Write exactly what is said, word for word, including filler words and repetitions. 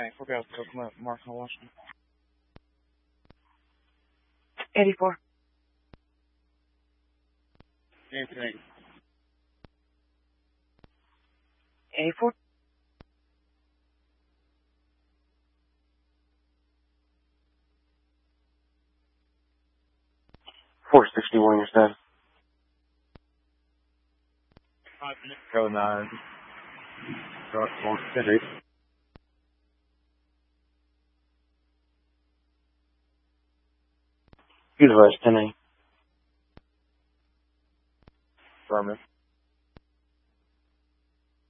Okay, four guys, go come up, Mark on Washington. eighty-four. Anything. eighty-four. four sixty-one, you're dead. Five minutes. Go nine. Go one city. Utilize ten eight. Affirmative.